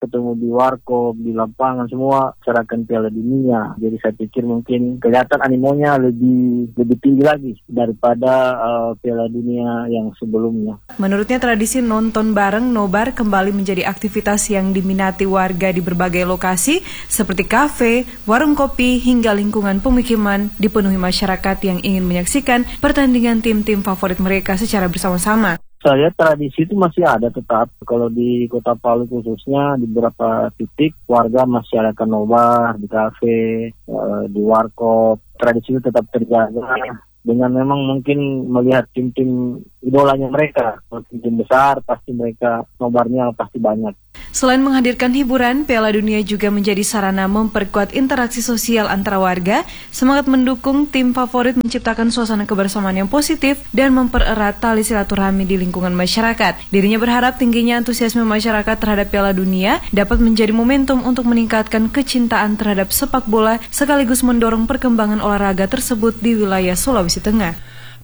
ketemu di warkop, di lapangan, semua serahkan Piala Dunia. Jadi saya pikir mungkin kelihatan animonya lebih tinggi lagi daripada Piala Dunia yang sebelumnya. Menurutnya tradisi nonton bareng nobar kembali menjadi aktivitas yang diminati warga di berbagai lokasi seperti kafe, warung kopi, hingga lingkungan pemukiman dipenuhi masyarakat yang ingin menyaksikan pertandingan tim-tim favorit mereka secara bersama-sama. Saya tradisi itu masih ada tetap. Kalau di Kota Palu khususnya di beberapa titik warga masih ada nobar di kafe, di warkop. Tradisi itu tetap terjaga. Dengan memang mungkin melihat tim-tim idolanya mereka. Kalau tim besar pasti mereka nobarnya pasti banyak. Selain menghadirkan hiburan, Piala Dunia juga menjadi sarana memperkuat interaksi sosial antara warga, semangat mendukung tim favorit menciptakan suasana kebersamaan yang positif dan mempererat tali silaturahmi di lingkungan masyarakat. Dirinya berharap tingginya antusiasme masyarakat terhadap Piala Dunia dapat menjadi momentum untuk meningkatkan kecintaan terhadap sepak bola sekaligus mendorong perkembangan olahraga tersebut di wilayah Sulawesi Tengah.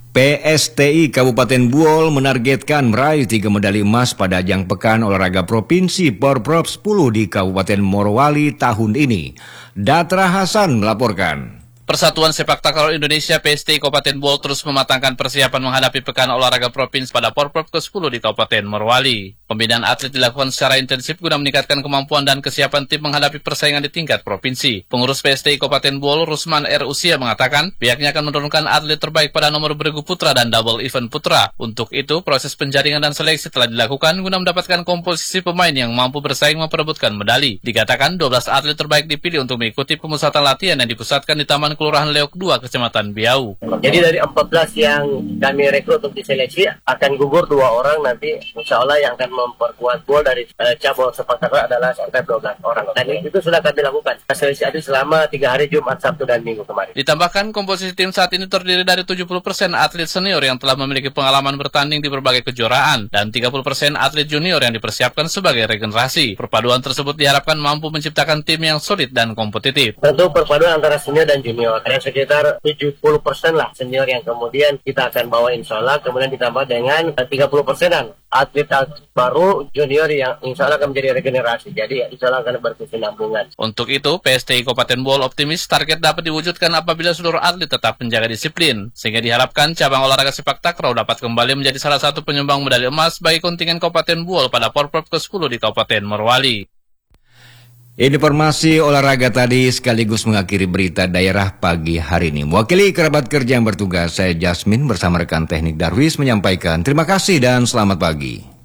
PSTI Kabupaten Buol menargetkan meraih 3 medali emas pada ajang Pekan Olahraga Provinsi Porprov 10 di Kabupaten Morowali tahun ini. Datra Hasan melaporkan. Persatuan Sepak Takraw Indonesia PSTI Kabupaten Buol terus mematangkan persiapan menghadapi Pekan Olahraga Provinsi pada Porprov ke-10 di Kabupaten Morowali. Pembinaan atlet dilakukan secara intensif guna meningkatkan kemampuan dan kesiapan tim menghadapi persaingan di tingkat provinsi. Pengurus PSTI Kabupaten Buol, Rusman R. Usia mengatakan pihaknya akan menurunkan atlet terbaik pada nomor bergu putra dan double event putra. Untuk itu, proses penjaringan dan seleksi telah dilakukan guna mendapatkan komposisi pemain yang mampu bersaing memperebutkan medali. Dikatakan 12 atlet terbaik dipilih untuk mengikuti pemusatan latihan yang dipusatkan di Taman Kelurahan Leok 2, Kecamatan Biau. Jadi dari 14 yang kami rekrut untuk diseleksi akan gugur 2 orang nanti, insya Allah yang akan memperkuat Buol dari cabang sepak takraw adalah sampai 12 orang. Dan itu sudah kami lakukan. Seleksi itu selama 3 hari Jumat, Sabtu, dan Minggu kemarin. Ditambahkan komposisi tim saat ini terdiri dari 70% atlet senior yang telah memiliki pengalaman bertanding di berbagai kejuaraan dan 30% atlet junior yang dipersiapkan sebagai regenerasi. Perpaduan tersebut diharapkan mampu menciptakan tim yang solid dan kompetitif. Tentu perpaduan antara senior dan junior. Ada sekitar 70% lah senior yang kemudian kita akan bawa insya Allah. Kemudian ditambah dengan 30%-an atlet baru junior yang insya Allah akan menjadi regenerasi. Jadi insya Allah akan berkesinambungan. Untuk itu, PSTI Kabupaten Buol optimis target dapat diwujudkan apabila seluruh atlet tetap menjaga disiplin. Sehingga diharapkan cabang olahraga sepak takraw dapat kembali menjadi salah satu penyumbang medali emas bagi kontingen Kabupaten Buol pada Porprov ke-10 di Kabupaten Morowali. Informasi olahraga tadi sekaligus mengakhiri berita daerah pagi hari ini. Mewakili kerabat kerja yang bertugas, saya Jasmine bersama rekan teknik Darwis menyampaikan terima kasih dan selamat pagi.